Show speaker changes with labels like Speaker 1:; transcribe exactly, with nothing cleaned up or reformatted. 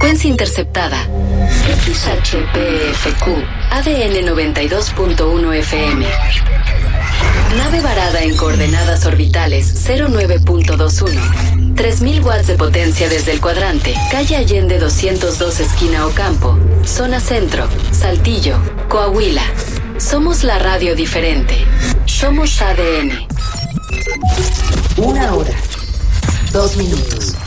Speaker 1: Frecuencia interceptada. X H P F Q, A D N noventa y dos punto uno F M. Nave varada en coordenadas orbitales cero nueve punto veintiuno. tres mil watts de potencia desde el cuadrante. Calle Allende doscientos dos, esquina Ocampo. Zona Centro, Saltillo, Coahuila. Somos la radio diferente. Somos A D N.
Speaker 2: Una hora. Dos minutos.